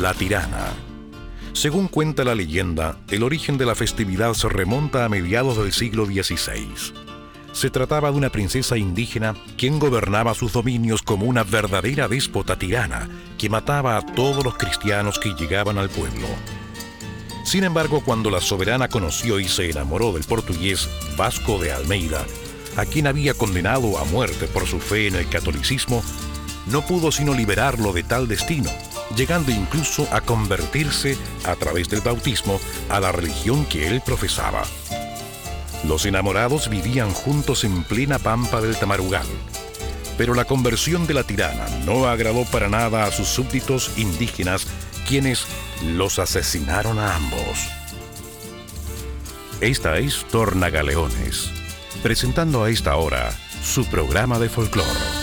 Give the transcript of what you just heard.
La Tirana. Según cuenta la leyenda, el origen de la festividad se remonta a mediados del siglo XVI. Se trataba de una princesa indígena quien gobernaba sus dominios como una verdadera déspota tirana que mataba a todos los cristianos que llegaban al pueblo. Sin embargo, cuando la soberana conoció y se enamoró del portugués Vasco de Almeida, a quien había condenado a muerte por su fe en el catolicismo, no pudo sino liberarlo de tal destino, llegando incluso a convertirse, a través del bautismo, a la religión que él profesaba. Los enamorados vivían juntos en plena pampa del Tamarugal, pero la conversión de la tirana no agradó para nada a sus súbditos indígenas, quienes los asesinaron a ambos. Esta es Tornagaleones, presentando a esta hora su programa de folclore.